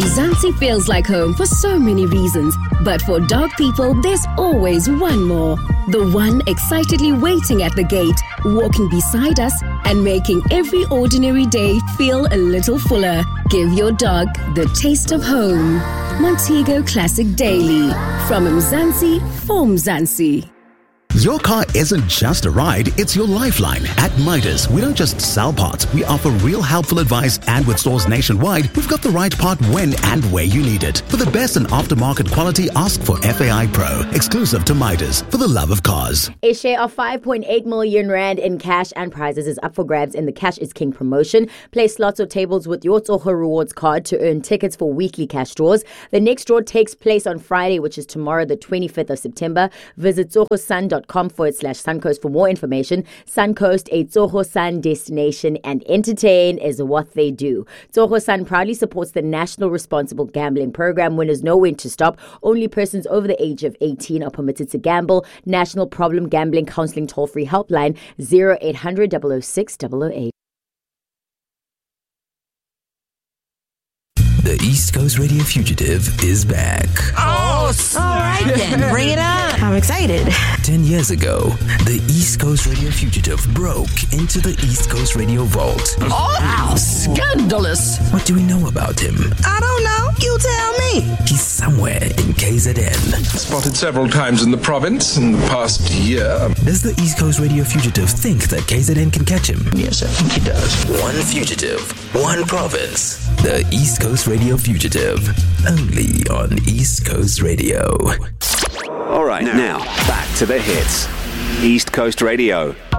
Mzansi feels like home for so many reasons, but for dog people, there's always one more. The one excitedly waiting at the gate, walking beside us, and making every ordinary day feel a little fuller. Give your dog the taste of home. Montego Classic Daily. From Mzansi for Mzansi. Your car isn't just a ride, it's your lifeline. At Midas, we don't just sell parts, we offer real helpful advice, and with stores nationwide, we've got the right part when and where you need it. For the best in aftermarket quality, ask for FAI Pro, exclusive to Midas, for the love of cars. A share of 5.8 million rand in cash and prizes is up for grabs in the Cash is King promotion. Play slots or tables with your Tsoho Rewards card to earn tickets for weekly cash draws. The next draw takes place on Friday, which is tomorrow, the 25th of September. Visit tsohosun.com/Suncoast for more information. Suncoast, a Tsoho Sun destination, and entertain is what they do. Tsoho Sun proudly supports the National Responsible Gambling Program. Winners know when to stop. Only persons over the age of 18 are permitted to gamble. National Problem Gambling Counseling toll-free helpline 0800 006 008. The East Coast Radio Fugitive is back. Oh, all right then. Bring it on. I'm excited. 10 years ago, the East Coast Radio Fugitive broke into the East Coast Radio Vault. Oh, how scandalous. What do we know about him? I don't know. You tell me. He's somewhere in KZN. Spotted several times in the province in the past year. Does the East Coast Radio Fugitive think that KZN can catch him? Yes, I think he does. One fugitive, one province. The East Coast Radio Fugitive. Only on East Coast Radio. All right, now back to the hits. East Coast Radio.